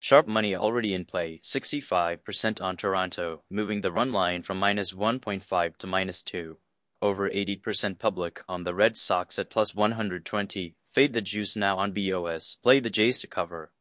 Sharp money already in play, 65% on Toronto, moving the run line from -1.5 to -2. Over 80% public on the Red Sox at +120. Fade the juice now on BOS. Play the Jays to cover.